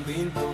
tinto.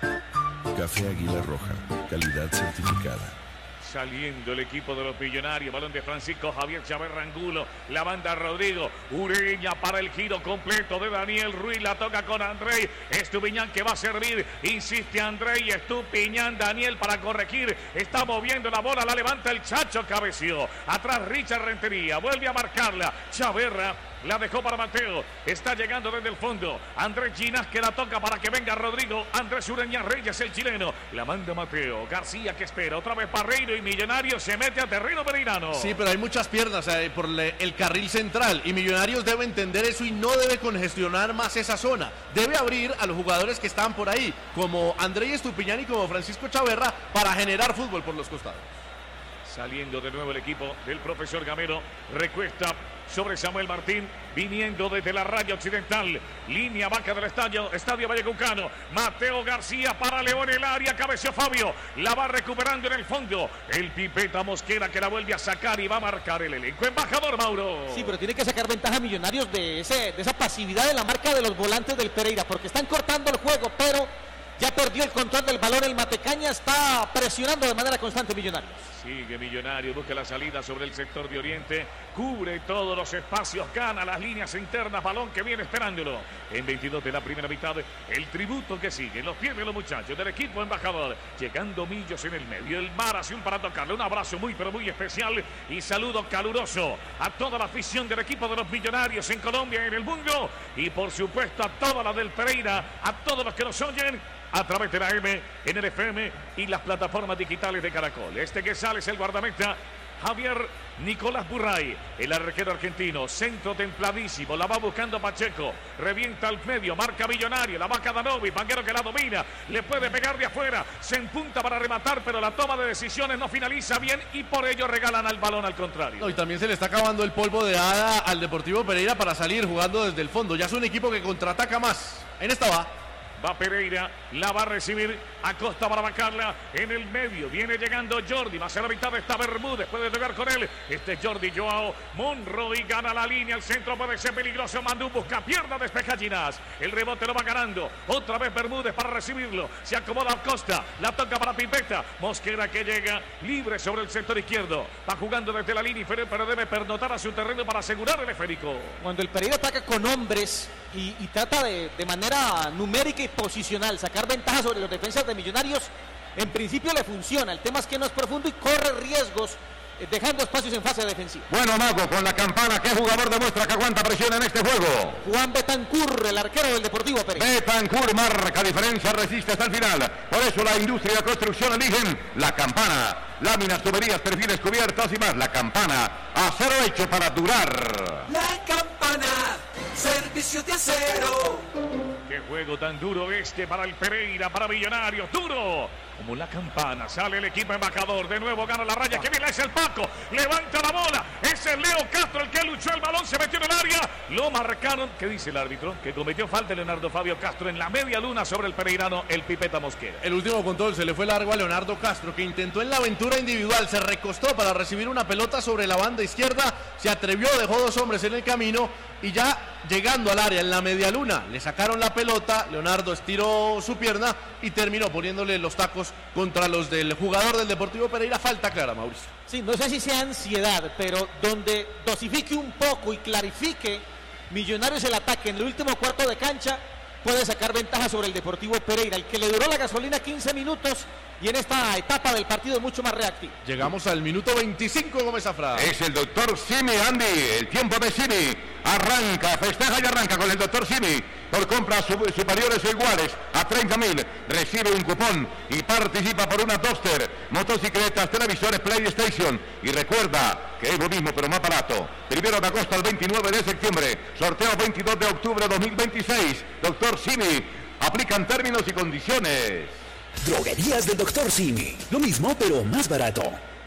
Café Águila Roja, calidad certificada. Saliendo el equipo de los Millonarios, balón de Francisco Javier Chaverra Angulo, la banda Rodrigo Ureña para el giro completo de Daniel Ruiz, la toca con Andrei Estupiñán que va a servir, insiste Andrei Estupiñán, Daniel para corregir, está moviendo la bola, la levanta el Chacho, cabeció, atrás Richard Rentería, vuelve a marcarla, Chaverra la dejó para Mateo, está llegando desde el fondo, Andrés Ginás que la toca para que venga Rodrigo, Andrés Ureña Reyes el chileno, la manda Mateo, García que espera, otra vez Parreiro y Millonarios se mete a terreno pereirano. Sí, pero hay muchas piernas por el carril central y Millonarios debe entender eso y no debe congestionar más esa zona, debe abrir a los jugadores que están por ahí, como Andrés Estupiñán y como Francisco Chaverra, para generar fútbol por los costados. Saliendo de nuevo el equipo del profesor Gamero, recuesta sobre Samuel Martín, viniendo desde la raya occidental, línea vaca del estadio Vallecaucano, Mateo García para León el área, cabeció Fabio, la va recuperando en el fondo, el Pipeta Mosquera que la vuelve a sacar y va a marcar el elenco. Embajador Mauro. Sí, pero tiene que sacar ventaja Millonarios de esa pasividad de la marca de los volantes del Pereira, porque están cortando el juego, pero ya perdió el control del balón, el Matecaña está presionando de manera constante Millonarios. Sigue Millonarios, busca la salida sobre el sector de Oriente, cubre todos los espacios, gana las líneas internas, balón que viene esperándolo. En 22 de la primera mitad, el tributo que sigue en los pies de los muchachos del equipo embajador, llegando Millos en el medio, el mar azul para tocarle, un abrazo muy pero muy especial y saludo caluroso a toda la afición del equipo de los Millonarios en Colombia y en el mundo, y por supuesto a toda la del Pereira, a todos los que nos oyen a través de la M, en el FM y las plataformas digitales de Caracol. Este que sale es el guardameta Javier Nicolás Burray, el arquero argentino, centro templadísimo, la va buscando Pacheco, revienta al medio, marca Millonario, la va Cadanovi, Banguero que la domina, le puede pegar de afuera, se empunta para rematar, pero la toma de decisiones no finaliza bien y por ello regalan al balón al contrario. No, y también se le está acabando el polvo de hada al Deportivo Pereira para salir jugando desde el fondo, ya es un equipo que contraataca más. En esta va Pereira, la va a recibir Acosta para bajarla en el medio, viene llegando Jordi, más a la mitad está Bermúdez, puede tocar con él, este es Jordi Joao Monroy, gana la línea, el centro puede ser peligroso, Mandú busca, pierna, despeja Ginás, el rebote lo va ganando, otra vez Bermúdez para recibirlo, se acomoda Acosta, la toca para Pipeta, Mosquera que llega libre sobre el sector izquierdo, va jugando desde la línea inferior, pero debe pernotar a su terreno para asegurar el esférico. Cuando el Pereira ataca con hombres y trata de manera numérica y posicional sacar ventaja sobre los defensas de Millonarios, en principio le funciona, el tema es que no es profundo y corre riesgos dejando espacios en fase defensiva. Bueno, Mago, con la campana, ¿qué jugador demuestra que aguanta presión en este juego? Juan Betancur, el arquero del Deportivo Pereira. Betancur marca diferencia, resiste hasta el final, por eso la industria de la construcción eligen la campana, láminas, tuberías, perfiles, cubiertas y más. La campana, acero hecho para durar. La campana, servicio de acero. Qué juego tan duro este para el Pereira, para Millonarios, duro como la campana. Sale el equipo embajador, de nuevo gana la raya, que viene, es el Paco, levanta la bola, es el Leo Castro el que luchó, el balón se metió en el área, lo marcaron. ¿Qué dice el árbitro? Que cometió falta Leonardo Fabio Castro en la media luna sobre el pereirano, el Pipeta Mosquera. El último control se le fue largo a Leonardo Castro, que intentó en la aventura individual, se recostó para recibir una pelota sobre la banda izquierda, se atrevió, dejó dos hombres en el camino y ya llegando al área en la media luna, le sacaron la pelota, Leonardo estiró su pierna y terminó poniéndole los tacos contra los del jugador del Deportivo Pereira. Falta clara, Mauricio. Sí, no sé si sea ansiedad, pero donde dosifique un poco y clarifique Millonarios el ataque en el último cuarto de cancha, puede sacar ventaja sobre el Deportivo Pereira, el que le duró la gasolina 15 minutos y en esta etapa del partido mucho más reactivo. Llegamos al minuto 25, Gómez Zafra. Es el doctor Simi, Andy, el tiempo de Simi. Arranca, festeja y arranca con el doctor Simi. Por compras superiores o iguales a 30.000, recibe un cupón y participa por una Duster, motocicletas, televisores, PlayStation. Y recuerda que es lo mismo pero más barato. 1 de agosto al 29 de septiembre, sorteo 22 de octubre de 2026. Doctor Simi, aplican términos y condiciones. Droguerías del Dr. Simi, lo mismo pero más barato.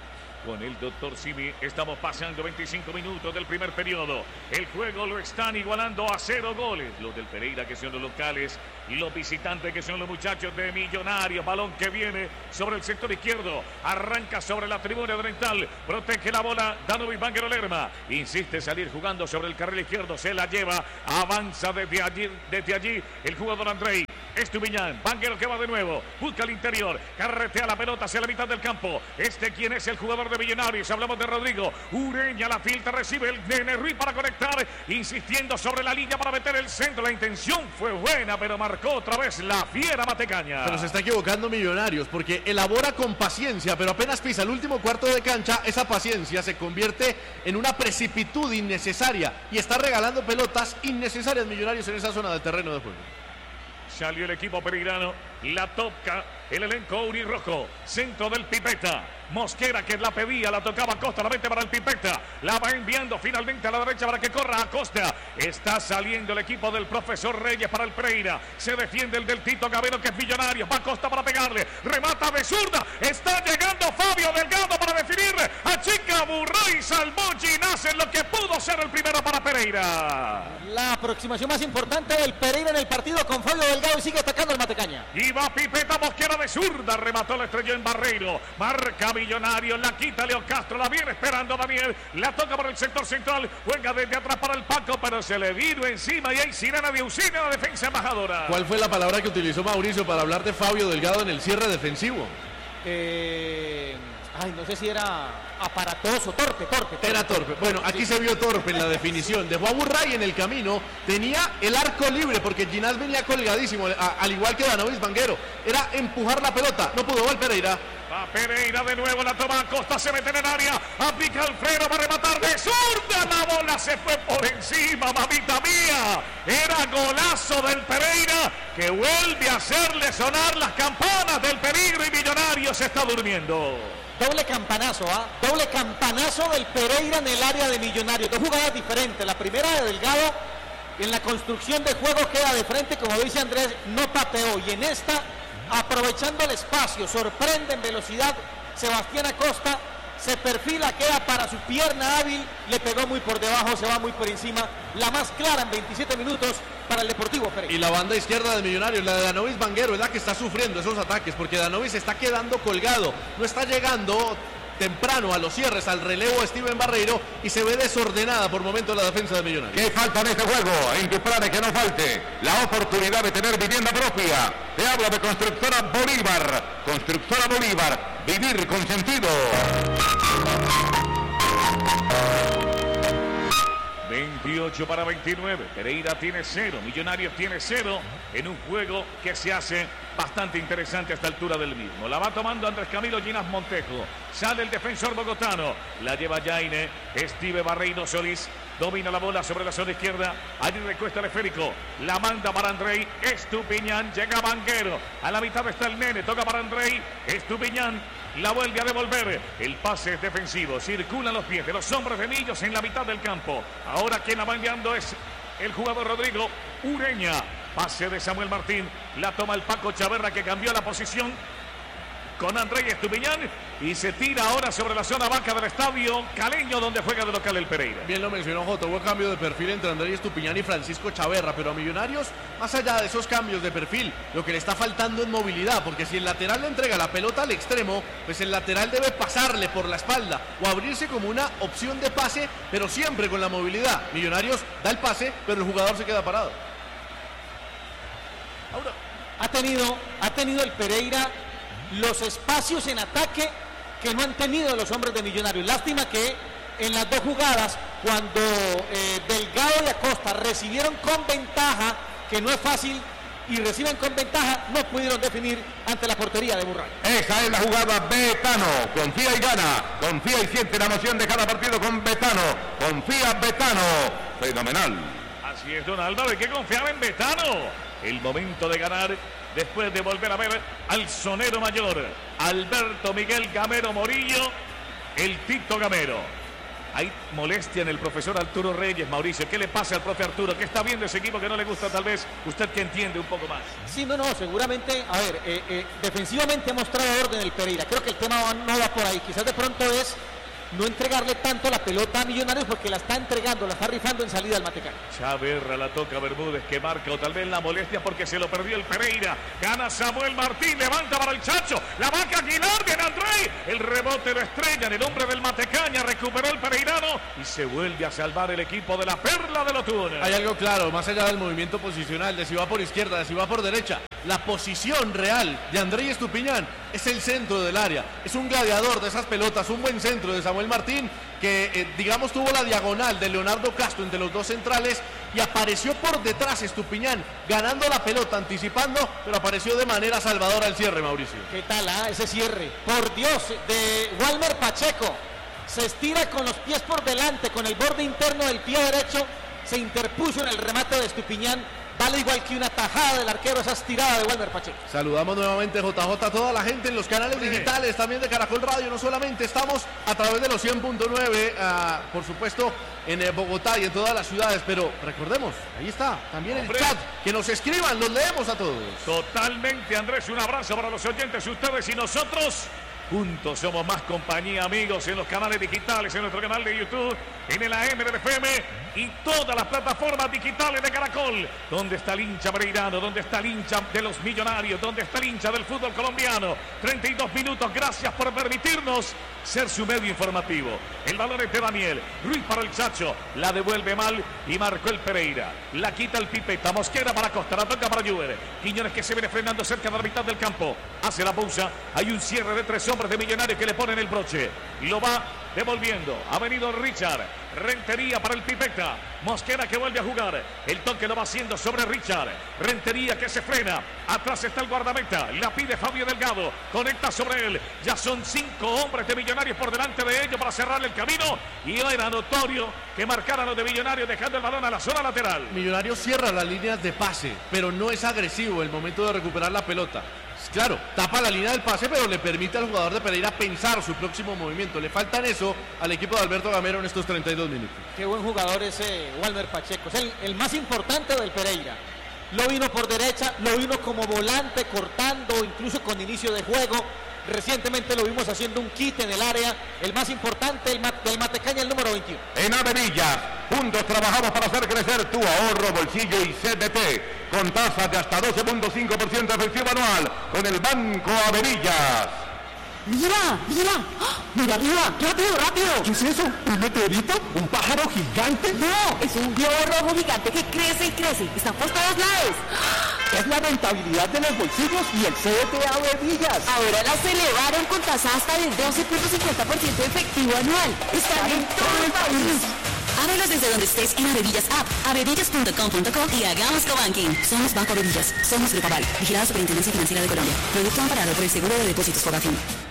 Con el doctor Simi estamos pasando 25 minutos del primer periodo. El juego lo están igualando a 0 goles. Los del Pereira, que son los locales, y los visitantes, que son los muchachos de Millonarios. Balón que viene sobre el sector izquierdo. Arranca sobre la tribuna oriental. Protege la bola Danovic Banguero Lerma. Insiste salir jugando sobre el carril izquierdo. Se la lleva. Avanza desde allí el jugador Andrei. Estupiñán, Vanguero que va de nuevo, busca el interior, carretea la pelota hacia la mitad del campo. ¿Quién es el jugador de Millonarios? Hablamos de Rodrigo. Ureña la filtra, recibe el Nene Ruiz para conectar, insistiendo sobre la línea para meter el centro. La intención fue buena, pero marcó otra vez la fiera Matecaña. Pero se está equivocando Millonarios, porque elabora con paciencia, pero apenas pisa el último cuarto de cancha, esa paciencia se convierte en una precipitud innecesaria y está regalando pelotas innecesarias Millonarios en esa zona del terreno de juego. Salió el equipo pereirano, la toca el elenco aurirrojo, centro del Pipeta. Mosquera que la pedía, la tocaba Costa, la mete para el Pipeta, la va enviando finalmente a la derecha para que corra a Costa. Está saliendo el equipo del profesor Reyes para el Pereira, se defiende el del Tito Gamero que es Millonario, va Costa para pegarle, remata de zurda, está llegando Fabio Delgado para definir, achica Burray, salvó Ginás en lo que pudo ser el primero para Pereira. La aproximación más importante del Pereira en el partido con Fabio Delgado y sigue atacando el Matecaña. Y va Pipeta, Mosquera de zurda, remató, la estrelló en Barreiro, marca Millonario, la quita Leo Castro, la viene esperando Daniel, la toca por el sector central, juega desde atrás para el Paco, pero se le vino encima y hay sirena de Usina, la defensa embajadora. ¿Cuál fue la palabra que utilizó Mauricio para hablar de Fabio Delgado en el cierre defensivo? No sé si era aparatoso, torpe. Era torpe. Bueno, aquí se vio torpe en la definición. Dejó a Burray en el camino. Tenía el arco libre porque Ginás venía colgadísimo, al igual que Danovis Vanguero. Era empujar la pelota. No pudo, va el Pereira. Va Pereira de nuevo, la toma Costa, se mete en el área. Aplica Alfredo, va a rematar de zurda. La bola se fue por encima, mamita mía. Era golazo del Pereira que vuelve a hacerle sonar las campanas del peligro y Millonario se está durmiendo. Doble campanazo, doble campanazo del Pereira en el área de Millonarios. Dos jugadas diferentes. La primera de Delgado, en la construcción de juego queda de frente, como dice Andrés, no pateó. Y en esta, aprovechando el espacio, sorprende en velocidad Sebastián Acosta, se perfila, queda para su pierna hábil, le pegó muy por debajo, se va muy por encima. La más clara en 27 minutos para el Deportivo Pereira. Y la banda izquierda de Millonarios, la de Danovis Vanguero, es la que está sufriendo esos ataques, porque Danovis está quedando colgado, no está llegando temprano a los cierres, al relevo a Steven Barreiro, y se ve desordenada por momentos la defensa de Millonarios. ¿Qué falta en este juego? En tus planes que no falte la oportunidad de tener vivienda propia. Te hablo de Constructora Bolívar. Constructora Bolívar, vivir con sentido. 28 para 29. Pereira tiene 0, Millonarios tiene 0 en un juego que se hace bastante interesante a esta altura del mismo. La va tomando Andrés Camilo Ginás Montejo. Sale el defensor bogotano. La lleva Jaine. Steve Barreiro Solís. Domina la bola sobre la zona izquierda. Allí recuesta el esférico. La manda para Andrei. Estupiñán. Llega Vanguero. A la mitad está el Nene. Toca para Andrei. Estupiñán. La vuelve a devolver. El pase es defensivo. Circulan los pies de los hombres de Millos en la mitad del campo. Ahora quien la va enviando es el jugador Rodrigo Ureña. Pase de Samuel Martín. La toma el Paco Chaverra que cambió la posición con Andrei Estupiñán y se tira ahora sobre la zona baja del estadio Caleño donde juega de local el Pereira. Bien lo mencionó Joto, hubo cambio de perfil entre Andrei Estupiñán y Francisco Chaverra, pero a Millonarios, más allá de esos cambios de perfil, lo que le está faltando es movilidad, porque si el lateral le entrega la pelota al extremo, pues el lateral debe pasarle por la espalda o abrirse como una opción de pase, pero siempre con la movilidad. Millonarios da el pase, pero el jugador se queda parado. Ahora, ha tenido el Pereira los espacios en ataque que no han tenido los hombres de Millonarios. Lástima que en las dos jugadas, cuando Delgado y Acosta recibieron con ventaja, que no es fácil, y reciben con ventaja, no pudieron definir ante la portería de Burray. Esa es la jugada Betano. Confía y gana. Confía y siente la emoción de cada partido con Betano. Confía Betano. Fenomenal. Así es, don Álvaro, hay que confiar en Betano. El momento de ganar después de volver a ver al sonero mayor, Alberto Miguel Gamero Morillo, el Tito Gamero. Hay molestia en el profesor Arturo Reyes, Mauricio. ¿Qué le pasa al profe Arturo? ¿Qué está viendo ese equipo que no le gusta tal vez? Usted que entiende un poco más. Sí, no, seguramente, a ver, defensivamente ha mostrado orden el Pereira. Creo que el tema no va por ahí. Quizás de pronto es no entregarle tanto la pelota a Millonarios porque la está entregando, la está rifando en salida al Matecaña. Chaverra la toca Bermúdez que marca o tal vez la molestia porque se lo perdió el Pereira. Gana Samuel Martín, levanta para el Chacho, la vaca Aguilar de Andrei. El rebote lo estrella en el hombre del Matecaña, recuperó el pereirano y se vuelve a salvar el equipo de la Perla de Lotún. Hay algo claro, más allá del movimiento posicional, de si va por izquierda, de si va por derecha. La posición real de Andrés Estupiñán es el centro del área. Es un gladiador de esas pelotas, un buen centro de Samuel Martín, que digamos tuvo la diagonal de Leonardo Castro entre los dos centrales y apareció por detrás Estupiñán, ganando la pelota, anticipando, pero apareció de manera salvadora al cierre, Mauricio. ¿Qué tal ese cierre? Por Dios, de Walmer Pacheco. Se estira con los pies por delante, con el borde interno del pie derecho, se interpuso en el remate de Estupiñán. Vale igual que una tajada del arquero esa estirada de Walmer Pacheco. Saludamos nuevamente, JJ, a toda la gente en los canales digitales, también de Caracol Radio. No solamente estamos a través de los 100.9, por supuesto, en Bogotá y en todas las ciudades, pero recordemos, ahí está, también el chat, que nos escriban, los leemos a todos. Totalmente, Andrés, un abrazo para los oyentes, ustedes y nosotros. Juntos somos más compañía, amigos, en los canales digitales, en nuestro canal de YouTube, en el AM de FM y todas las plataformas digitales de Caracol. ¿Dónde está el hincha pereirano? ¿Dónde está el hincha de los Millonarios? ¿Dónde está el hincha del fútbol colombiano? 32 minutos, gracias por permitirnos ser su medio informativo. El balón es de Daniel Ruiz para el Chacho, la devuelve mal y marcó el Pereira. La quita el Pipeta, Mosquera para Costa, la toca para Lluver. Quiñones que se viene frenando cerca de la mitad del campo. Hace la pausa, hay un cierre de 3 hombres de Millonarios que le ponen el broche. Y lo va devolviendo. Ha venido Richard. Rentería para el Pipeta. Mosquera que vuelve a jugar. El toque lo va haciendo sobre Richard. Rentería que se frena. Atrás está el guardameta. La pide Fabio Delgado. Conecta sobre él. Ya son 5 hombres de Millonarios por delante de ellos para cerrarle el camino. Y era notorio que marcaran los de Millonarios dejando el balón a la zona lateral. Millonarios cierra las líneas de pase, pero no es agresivo el momento de recuperar la pelota. Claro, tapa la línea del pase, pero le permite al jugador de Pereira pensar su próximo movimiento. Le faltan eso al equipo de Alberto Gamero en estos 32 minutos. Qué buen jugador ese Walmer Pacheco. Es el más importante del Pereira. Lo vino por derecha, lo vino como volante, cortando, incluso con inicio de juego. Recientemente lo vimos haciendo un quite en el área. El más importante, el Matecaña, el número 21. En Averillas, juntos trabajamos para hacer crecer tu ahorro, bolsillo y CDT. Con tasas de hasta 12.5% efectivo anual con el Banco Averillas. ¡Mira! ¡Mira! ¡Ah! ¡Mira arriba! ¡Rápido, rápido! ¿Qué es eso? ¿Un meteorito? ¿Un pájaro gigante? No, es un globo rojo gigante que crece y crece. Está por todos lados. Es la rentabilidad de los bolsillos y el CDT Averillas. Ahora las elevaron con tasa hasta del 12.50% efectivo anual. Están en todo el país. Ábrelos desde donde estés en Averillas App, averillas.com.co y hagamos cobanking. Somos Banco Averillas, somos Grupo Aval, vigilada Superintendencia Financiera de Colombia. Producto amparado por el Seguro de Depósitos Fogafín.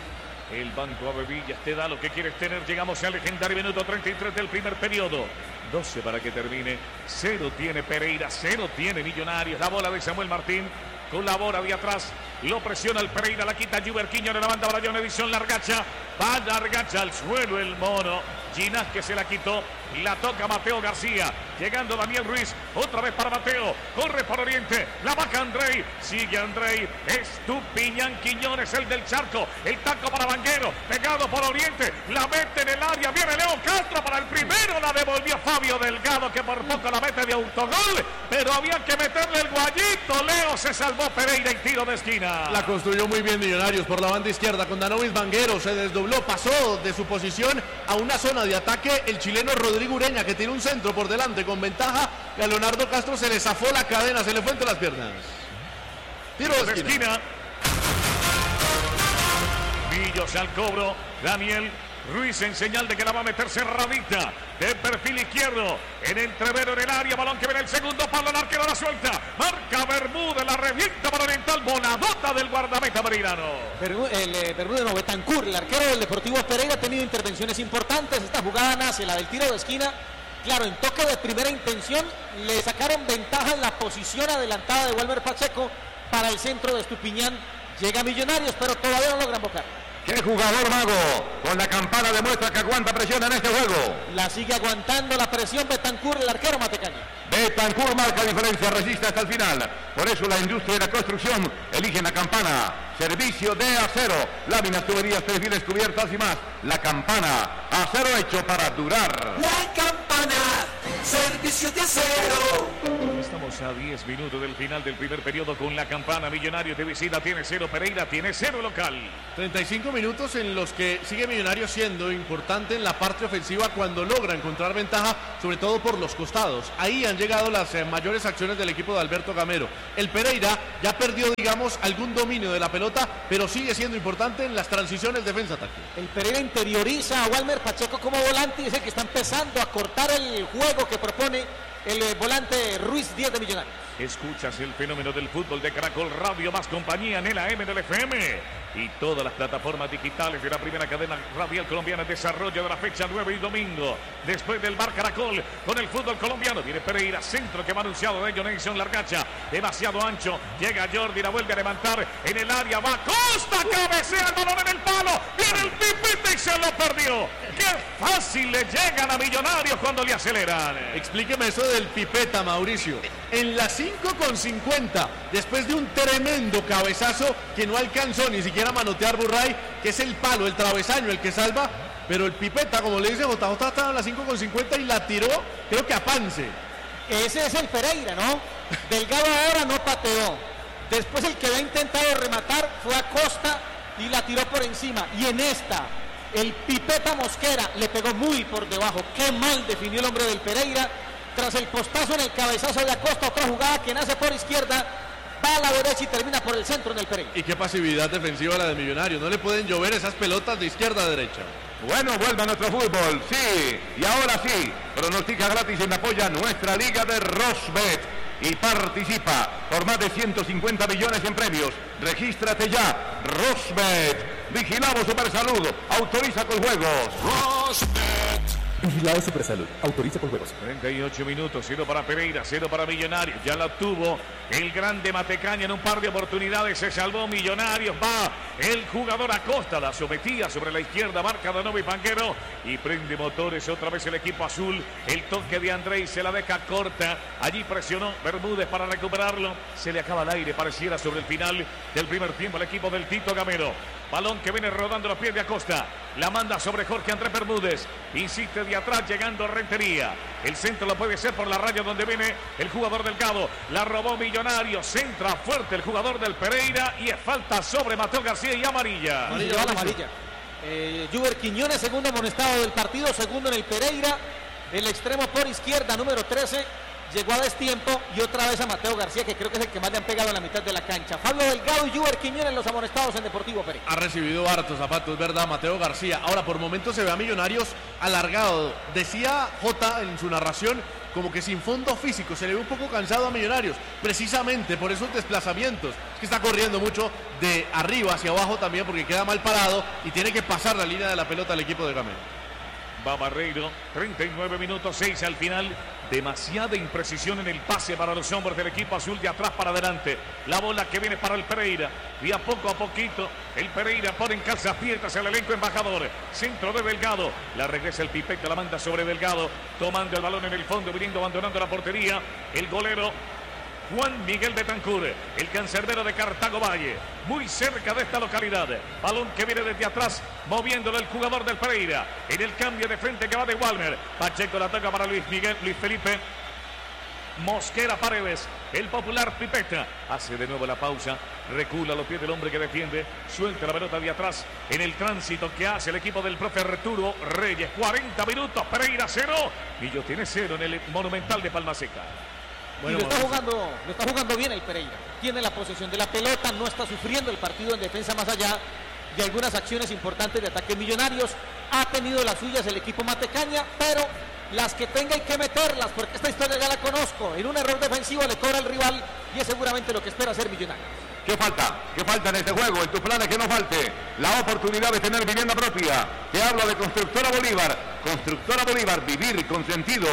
El Banco Averillas te da lo que quieres tener. Llegamos al legendario minuto 33 del primer periodo. 12 para que termine. 0 tiene Pereira, 0 tiene Millonarios. La bola de Samuel Martín. Colabora de atrás. Lo presiona el Pereira. La quita Lluver Quiñones. La manda para John Edison Largacha. Va Largacha al suelo el mono. Ginás que se la quitó. La toca Mateo García. Llegando Daniel Ruiz. Otra vez para Mateo. Corre por Oriente. La baja Andrei. Sigue Andrei. Estupiñán Quiñones, el del Charco. El taco para Vanguero. Pegado por Oriente. La mete en el área. Viene Leo Castro para el primero. La devolvió Fabio Delgado, que por poco la mete de autogol. Pero había que meterle el guayito. Leo se salvó Pereira en tiro de esquina. La construyó muy bien Millonarios por la banda izquierda con Danovis Vanguero. Se desdobló. Pasó de su posición a una zona de ataque el chileno Rodrigo Ureña, que tiene un centro por delante con ventaja, y a Leonardo Castro se le zafó la cadena, se le fue entre las piernas. Tiro de esquina. Millos al cobro. Daniel Ruiz en señal de que la va a meter cerradita de perfil izquierdo en entrevero en el área. Balón que viene el segundo palo, el arquero la suelta. Marca Bermúdez, la revienta para Oriental. Voladota del guardameta pereirano. Bermúdez no, Betancur, el arquero del Deportivo Pereira, ha tenido intervenciones importantes. Esta jugada nace, la del tiro de esquina. Claro, en toque de primera intención le sacaron ventaja en la posición adelantada de Walmer Pacheco para el centro de Estupiñán. Llega Millonarios, pero todavía no logran bocar. ¡Qué jugador, Mago! Con la campana demuestra que aguanta presión en este juego. La sigue aguantando la presión Betancur, el arquero Matecaña. Betancur marca diferencia, resiste hasta el final. Por eso la industria de la construcción elige la campana. Servicio de acero, láminas, tuberías, perfiles, cubiertas y más. La campana, acero hecho para durar. La campana, Servicio de Acero. Estamos a 10 minutos del final del primer periodo con la campana. Millonarios de visita tiene 0, Pereira tiene 0 local. 35 minutos en los que sigue Millonarios siendo importante en la parte ofensiva cuando logra encontrar ventaja, sobre todo por los costados. Ahí han llegado las mayores acciones del equipo de Alberto Gamero. El Pereira ya perdió, digamos, algún dominio de la pelota, pero sigue siendo importante en las transiciones defensa-ataque. El Pereira interioriza a Walmer Pacheco como volante y es el que está empezando a cortar el juego que propone el volante Ruiz Díaz de Millonarios. Escuchas el fenómeno del fútbol de Caracol Radio más compañía en el AM del FM y todas las plataformas digitales de la primera cadena radial colombiana en desarrollo de la fecha 9 y domingo. Después del Bar Caracol con el fútbol colombiano viene Pereira, centro que va anunciado de Jonathan Largacha, demasiado ancho, llega Jordi, la vuelve a levantar en el área, va Costa, cabecea el balón en el palo, viene el pipete y se lo perdió. Qué fácil le llegan a Millonarios cuando le aceleran. Explíqueme eso del pipeta, Mauricio. En la 5:50, después de un tremendo cabezazo que no alcanzó ni siquiera a manotear Burray, que es el palo, el travesaño, el que salva, pero el pipeta, como le dice JJ, estaba en la 5:50 y la tiró, creo que a Pance. Ese es el Pereira, ¿no? Delgado ahora no pateó. Después el que había intentado rematar fue a Costa y la tiró por encima. Y en esta, el pipeta Mosquera le pegó muy por debajo. Qué mal definió el hombre del Pereira. Tras el postazo en el cabezazo de Acosta, otra jugada que nace por izquierda, va a la derecha y termina por el centro en el Pereira. Y qué pasividad defensiva la de Millonarios, no le pueden llover esas pelotas de izquierda a derecha. Bueno, vuelve a nuestro fútbol, sí, y ahora sí, pronostica gratis en apoya nuestra liga de Rosbet y participa por más de 150 millones en premios. Regístrate ya, Rosbet, vigilado Supersalud, autoriza con juegos. Rosbet. Vigilado Supersalud. Autoriza con juegos. 38 minutos, 0 para Pereira, 0 para Millonarios. Ya la tuvo el grande Matecaña en un par de oportunidades. Se salvó Millonarios. Va el jugador Acosta. La sometía sobre la izquierda. Marca Danovi Panguero. Y prende motores otra vez el equipo azul. El toque de Andrés se la deja corta. Allí presionó Bermúdez para recuperarlo. Se le acaba el aire. Pareciera sobre el final del primer tiempo el equipo del Tito Gamero. Balón que viene rodando los pies de Acosta. La manda sobre Jorge Andrés Bermúdez. Insiste de atrás llegando a Rentería. El centro lo puede ser por la raya donde viene el jugador Delgado. La robó Millonarios. Centra fuerte el jugador del Pereira. Y es falta sobre Mateo García y amarilla. Amarilla. Juber Quiñones, segundo amonestado del partido. Segundo en el Pereira. El extremo por izquierda, número 13. Llegó a destiempo y otra vez a Mateo García, que creo que es el que más le han pegado en la mitad de la cancha. Fabio Delgado y Juber Quiñones, los amonestados en Deportivo Pereira. Ha recibido hartos zapatos, ¿verdad? Mateo García. Ahora por momentos se ve a Millonarios alargado. Decía Jota en su narración como que sin fondo físico, se le ve un poco cansado a Millonarios, precisamente por esos desplazamientos. Es que está corriendo mucho de arriba hacia abajo también porque queda mal parado y tiene que pasar la línea de la pelota al equipo de Gamero. Va Barreiro, 39 minutos, 6 al final. Demasiada imprecisión en el pase para los hombres del equipo azul de atrás para adelante. La bola que viene para el Pereira. Y a poquito, el Pereira pone en calzas abiertas el elenco embajador. Centro de Delgado. La regresa el Pipeta, la manda sobre Delgado. Tomando el balón en el fondo, viniendo abandonando la portería. El golero Juan Miguel Betancur, el cancerbero de Cartago Valle, muy cerca de esta localidad. Balón que viene desde atrás, moviéndolo el jugador del Pereira. En el cambio de frente que va de Walmer. Pacheco la toca para Luis Felipe. Mosquera Paredes, el popular Pipeta. Hace de nuevo la pausa, recula a los pies del hombre que defiende. Suelta la pelota de atrás en el tránsito que hace el equipo del profe Arturo Reyes. 40 minutos, Pereira 0. Millo tiene 0 en el Monumental de Palma Seca. Bueno, y lo está jugando bien el Pereira. Tiene la posesión de la pelota, no está sufriendo el partido en defensa más allá de algunas acciones importantes de ataque. Millonarios ha tenido las suyas el equipo Matecaña, pero las que tenga hay que meterlas, porque esta historia ya la conozco. En un error defensivo le cobra al rival y es seguramente lo que espera hacer Millonarios. ¿Qué falta? ¿Qué falta en este juego? En tus planes que no falte la oportunidad de tener vivienda propia. Te hablo de Constructora Bolívar. Constructora Bolívar, vivir con sentido.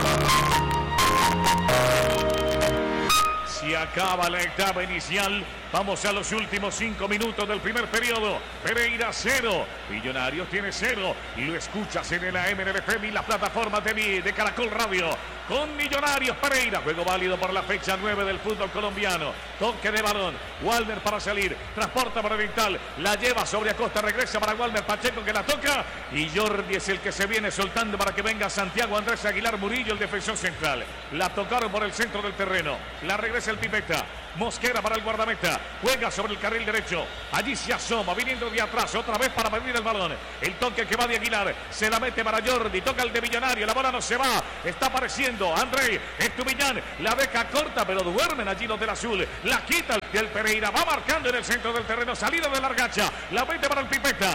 Se acaba la etapa inicial Vamos a los últimos 5 minutos del primer periodo. Pereira 0, Millonarios tiene 0. Y lo escuchas en el AM, en el FM y las plataformas de Caracol Radio. Con Millonarios Pereira. Juego válido por la fecha 9 del fútbol colombiano. Toque de balón. Walmer para salir. Transporta para Oriental. La lleva sobre Acosta. Regresa para Walmer Pacheco que la toca. Y Jordi es el que se viene soltando para que venga Santiago Andrés Aguilar Murillo, el defensor central. La tocaron por el centro del terreno. La regresa el Pipeta. Mosquera para el guardameta. Juega sobre el carril derecho. Allí se asoma, viniendo de atrás. Otra vez para medir el balón. El toque que va de Aguilar. Se la mete para Jordi. Toca el de Millonario. La bola no se va. Está apareciendo André Estubillán. La deja corta, pero duermen allí los del azul. La quita el Pereira. Va marcando en el centro del terreno. Salida de Largacha. La mete para el Pipeta.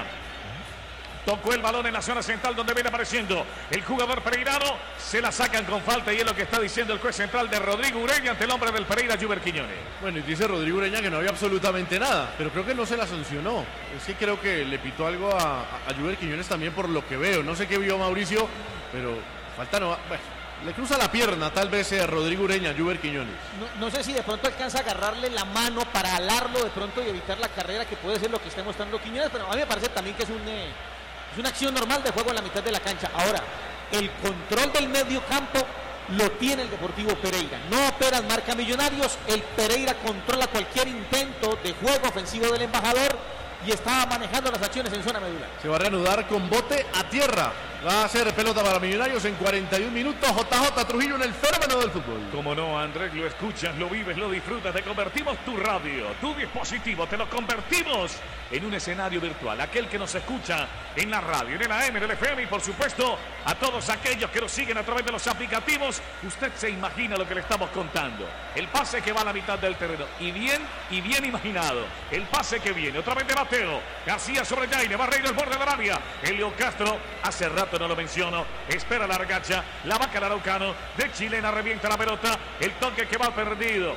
Tocó el balón en la zona central donde viene apareciendo el jugador pereirano. Se la sacan con falta y es lo que está diciendo el juez central de Rodrigo Ureña ante el hombre del Pereira, Juber Quiñones. Bueno, y dice Rodrigo Ureña que no había absolutamente nada, pero creo que no se la sancionó. Es que creo que le pitó algo a Juber Quiñones también por lo que veo. No sé qué vio Mauricio, pero falta no. Bueno, le cruza la pierna tal vez Rodrigo Ureña, Juber Quiñones. No sé si de pronto alcanza a agarrarle la mano para alarlo de pronto y evitar la carrera, que puede ser lo que está mostrando Quiñones, pero a mí me parece también que es una acción normal de juego en la mitad de la cancha. Ahora, el control del medio campo lo tiene el Deportivo Pereira. No opera en marca Millonarios. El Pereira controla cualquier intento de juego ofensivo del embajador y está manejando las acciones en zona medular. Se va a reanudar con bote a tierra. Va a ser pelota para Millonarios en 41 minutos. JJ Trujillo en el fenómeno del fútbol. Como no, Andrés, lo escuchas, lo vives, lo disfrutas. Te convertimos tu radio, tu dispositivo, te lo convertimos en un escenario virtual. Aquel que nos escucha en la radio, en el AM, en el FM y por supuesto a todos aquellos que nos siguen a través de los aplicativos. Usted se imagina lo que le estamos contando. El pase que va a la mitad del terreno. Y bien imaginado. El pase que viene. Otra vez de Mateo. García sobre Jaime. Barreiro el borde del área. Elio Castro hace rato no lo menciono. Espera la Largacha. La vaca el araucano. De chilena revienta la pelota. El toque que va perdido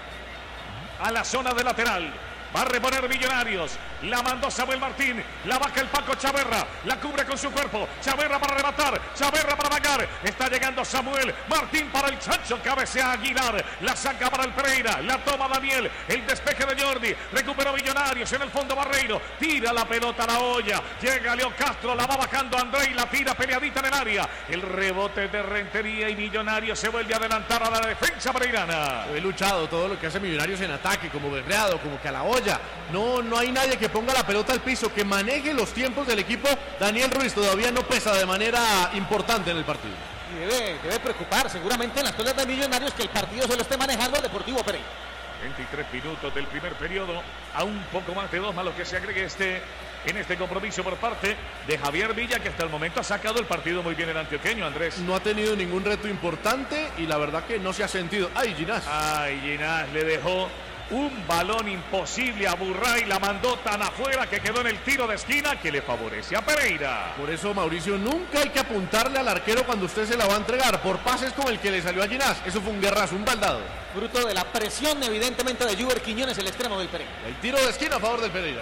a la zona de lateral. Va a reponer Millonarios. La mandó Samuel Martín. La baja el Paco Chaverra. La cubre con su cuerpo. Chaverra para rematar. Chaverra para vagar. Está llegando Samuel Martín para el Chancho. Cabecea Aguilar. La saca para el Pereira. La toma Daniel. El despeje de Jordi. Recuperó Millonarios. En el fondo Barreiro. Tira la pelota a la olla. Llega Leo Castro. La va bajando André y la tira peleadita en el área. El rebote de Rentería y Millonarios se vuelve a adelantar a la defensa pereirana. He luchado todo lo que hace Millonarios en ataque, como guerreado, como que a la olla. No hay nadie que ponga la pelota al piso, que maneje los tiempos del equipo. Daniel Ruiz todavía no pesa de manera importante en el partido. Y debe preocupar seguramente en las cosas de Millonarios que el partido se lo esté manejando el Deportivo Pereira. 23 minutos del primer periodo, a un poco más de 2 más lo que se agregue en este compromiso por parte de Javier Villa, que hasta el momento ha sacado el partido muy bien el antioqueño, Andrés. No ha tenido ningún reto importante y la verdad que no se ha sentido. ¡Ay, Ginás! ¡Ay, Ginás! Le dejó un balón imposible a Burray, la mandó tan afuera que quedó en el tiro de esquina que le favorece a Pereira. Por eso, Mauricio, nunca hay que apuntarle al arquero cuando usted se la va a entregar, por pases como el que le salió a Ginás. Eso fue un guerrazo, un baldado. Fruto de la presión evidentemente de Juber Quiñones, el extremo del Pereira. El tiro de esquina a favor del Pereira.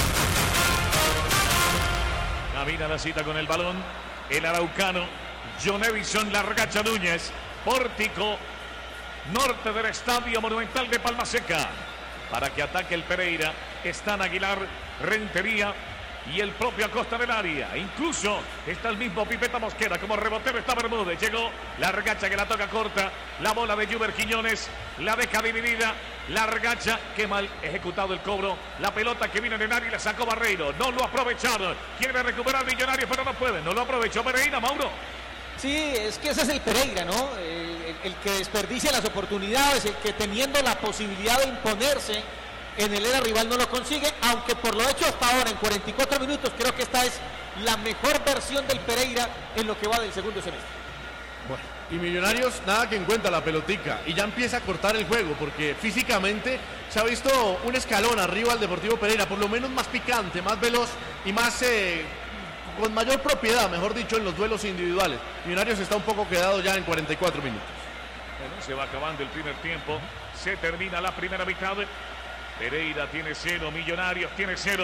Camina la cita con el balón el araucano John Evison Largacha Núñez, pórtico norte del Estadio Monumental de Palma Seca, para que ataque el Pereira. Están Aguilar, Rentería y el propio Acosta del área. Incluso está el mismo Pipeta Mosquera. Como rebotero está Bermúdez. Llegó Largacha que la toca corta. La bola de Juber Quiñones. La deja dividida. Largacha, que mal ejecutado el cobro. La pelota que vino en el área y la sacó Barreiro. No lo aprovecharon. Quiere recuperar Millonarios, pero no puede. No lo aprovechó Pereira, Mauro. Sí, es que ese es el Pereira, ¿no? El que desperdicia las oportunidades, el que teniendo la posibilidad de imponerse en el era rival no lo consigue, aunque por lo hecho hasta ahora en 44 minutos creo que esta es la mejor versión del Pereira en lo que va del segundo semestre. Bueno, y Millonarios nada que encuentra la pelotica y ya empieza a cortar el juego porque físicamente se ha visto un escalón arriba al Deportivo Pereira, por lo menos más picante, más veloz y más con mayor propiedad, mejor dicho, en los duelos individuales. Millonarios está un poco quedado ya en 44 minutos. Bueno, se va acabando el primer tiempo, se termina la primera mitad. Pereira tiene 0, Millonarios tiene 0.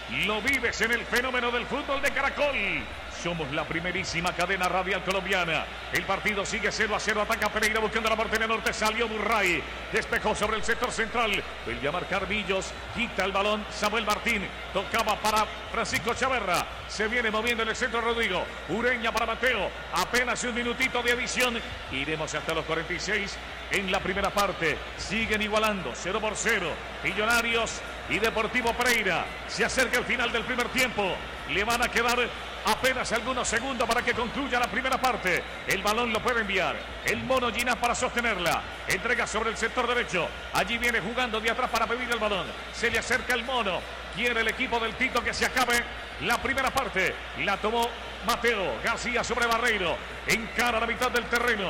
lo vives en el fenómeno del fútbol de Caracol. Somos la primerísima cadena radial colombiana. El partido sigue 0-0. Ataca Pereira buscando la parte del norte. Salió Burray. Despejó sobre el sector central. Vuelve a marcar Millos. Quita el balón Samuel Martín. Tocaba para Francisco Chaverra. Se viene moviendo en el centro Rodrigo. Ureña para Mateo. Apenas un minutito de adición. Iremos hasta los 46 en la primera parte. Siguen igualando 0-0. Millonarios y Deportivo Pereira. Se acerca el final del primer tiempo. Le van a quedar apenas algunos segundos para que concluya la primera parte. El balón lo puede enviar el Mono Ginás para sostenerla. Entrega sobre el sector derecho. Allí viene jugando de atrás para pedir el balón. Se le acerca el Mono. Quiere el equipo del Tito que se acabe la primera parte. La tomó Mateo García sobre Barreiro. Encara la mitad del terreno.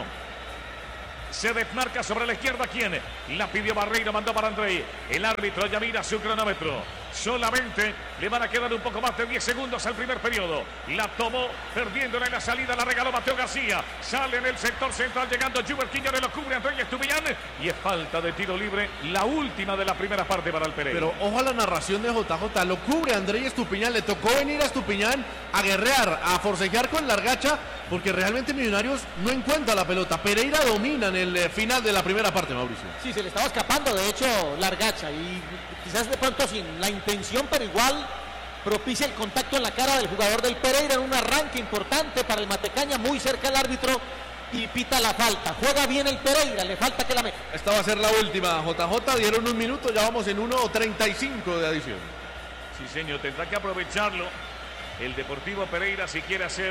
Se desmarca sobre la izquierda. ¿Quién? La pidió Barreiro, mandó para Andrei. El árbitro ya mira su cronómetro. Solamente le van a quedar un poco más de 10 segundos al primer periodo. La tomó perdiéndola en la salida. La regaló Mateo García. Sale en el sector central llegando Juber Quiñones. Lo cubre Andrei Estupiñán. Y es falta de tiro libre. La última de la primera parte para el Pereira. Pero ojo a la narración de JJ. Lo cubre Andrei Estupiñán. Le tocó venir a Estupiñán a guerrear, a forcejear con Largacha. Porque realmente Millonarios no encuentra la pelota. Pereira domina en el final de la primera parte, Mauricio. Sí, se le estaba escapando, de hecho, Largacha. Y quizás de pronto sin la intención, pero igual propicia el contacto en la cara del jugador del Pereira en un arranque importante para el Matecaña, muy cerca al árbitro y pita la falta. Juega bien el Pereira, le falta que la meta. Esta va a ser la última, JJ. Dieron un minuto, ya vamos en 1:35 de adición. Sí, señor, tendrá que aprovecharlo el Deportivo Pereira si quiere hacer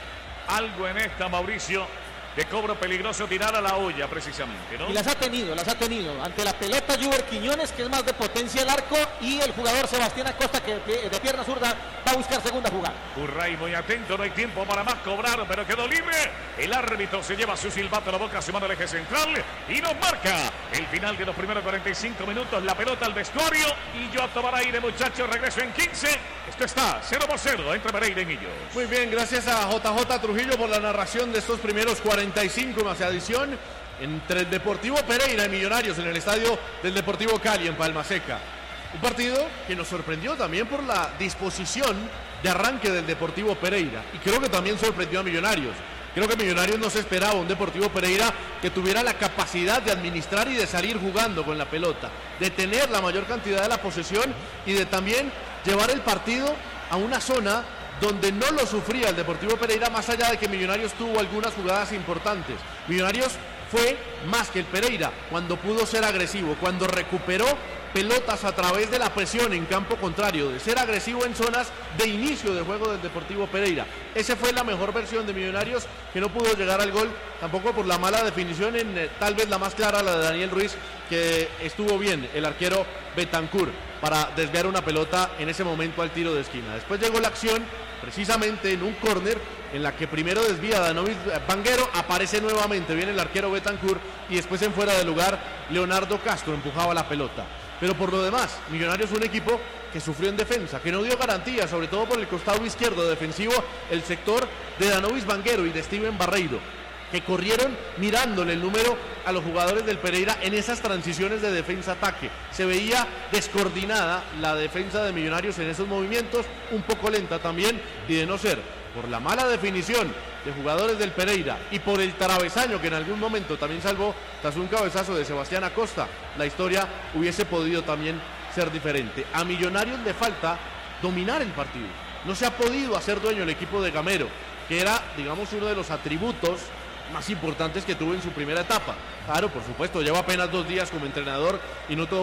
algo en esta, Mauricio, de cobro peligroso, tirar a la olla precisamente, ¿no? Y las ha tenido. Ante la pelota Juber Quiñones, que es más de potencia el arco, y el jugador Sebastián Acosta, que de pierna zurda va a buscar segunda jugada. Urray muy atento, no hay tiempo para más, cobraron, pero quedó libre. El árbitro se lleva su silbato a la boca, se manda al eje central y nos marca el final de los primeros 45 minutos. La pelota al vestuario y yo a tomar aire, muchachos, regreso en 15. Esto está 0-0 entre Pereira y Millos. Muy bien, gracias a JJ Trujillo por la narración de estos primeros 45 más adición entre el Deportivo Pereira y Millonarios en el estadio del Deportivo Cali en Palma Seca. Un partido que nos sorprendió también por la disposición de arranque del Deportivo Pereira y creo que también sorprendió a Millonarios. Creo que Millonarios no se esperaba un Deportivo Pereira que tuviera la capacidad de administrar y de salir jugando con la pelota, de tener la mayor cantidad de la posesión y de también llevar el partido a una zona donde no lo sufría el Deportivo Pereira, más allá de que Millonarios tuvo algunas jugadas importantes. Millonarios fue más que el Pereira cuando pudo ser agresivo, cuando recuperó pelotas a través de la presión en campo contrario, de ser agresivo en zonas de inicio de juego del Deportivo Pereira. Esa fue la mejor versión de Millonarios, que no pudo llegar al gol, tampoco por la mala definición, en tal vez la más clara, la de Daniel Ruiz, que estuvo bien el arquero Betancur para desviar una pelota en ese momento al tiro de esquina. Después llegó la acción precisamente en un córner en la que primero desvía Danovis Vanguero, aparece nuevamente, viene el arquero Betancur y después en fuera de lugar Leonardo Castro empujaba la pelota. Pero por lo demás, Millonarios fue un equipo que sufrió en defensa, que no dio garantía, sobre todo por el costado izquierdo defensivo, el sector de Danovis Vanguero y de Steven Barreiro, que corrieron mirándole el número a los jugadores del Pereira en esas transiciones de defensa-ataque. Se veía descoordinada la defensa de Millonarios en esos movimientos, un poco lenta también, y de no ser por la mala definición de jugadores del Pereira y por el travesaño que en algún momento también salvó tras un cabezazo de Sebastián Acosta, la historia hubiese podido también ser diferente. A Millonarios le falta dominar el partido. No se ha podido hacer dueño el equipo de Gamero, que era, digamos, uno de los atributos más importantes que tuvo en su primera etapa. Claro, por supuesto, lleva apenas 2 días como entrenador y no todo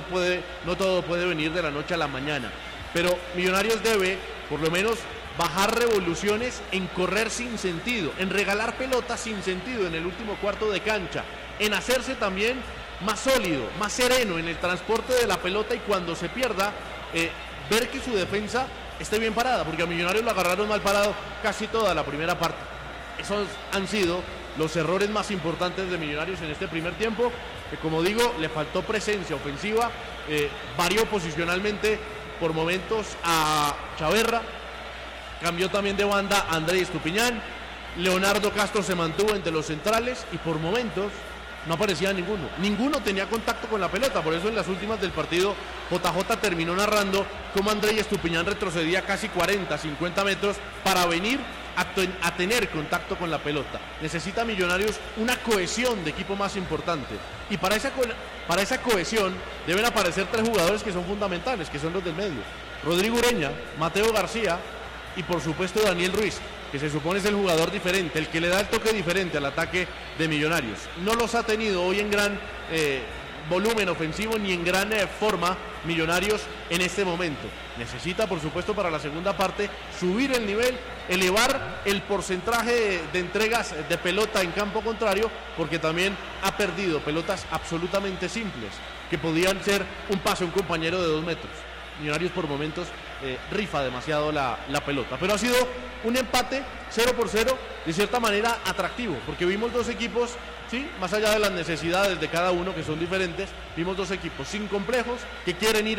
puede venir de la noche a la mañana. Pero Millonarios debe, por lo menos, bajar revoluciones en correr sin sentido, en regalar pelotas sin sentido en el último cuarto de cancha, en hacerse también más sólido, más sereno en el transporte de la pelota y cuando se pierda, ver que su defensa esté bien parada, porque a Millonarios lo agarraron mal parado casi toda la primera parte. Esos han sido los errores más importantes de Millonarios en este primer tiempo, que como digo, le faltó presencia ofensiva, varió posicionalmente por momentos a Chaverra, cambió también de banda a Andrei Estupiñán, Leonardo Castro se mantuvo entre los centrales y por momentos no aparecía ninguno tenía contacto con la pelota. Por eso en las últimas del partido JJ terminó narrando cómo André Estupiñán retrocedía casi 40, 50 metros para venir a tener contacto con la pelota. Necesita Millonarios una cohesión de equipo más importante, y para esa cohesión deben aparecer 3 jugadores que son fundamentales, que son los del medio: Rodrigo Ureña, Mateo García y por supuesto Daniel Ruiz, que se supone es el jugador diferente, el que le da el toque diferente al ataque de Millonarios. No los ha tenido hoy en gran volumen ofensivo ni en gran forma Millonarios en este momento. Necesita, por supuesto, para la segunda parte subir el nivel, elevar el porcentaje de entregas de pelota en campo contrario, porque también ha perdido pelotas absolutamente simples que podían ser un pase a un compañero de 2 metros. Millonarios por momentos rifa demasiado la pelota, pero ha sido un empate 0-0 de cierta manera atractivo, porque vimos 2 equipos, sí, más allá de las necesidades de cada uno que son diferentes, vimos 2 equipos sin complejos que quieren ir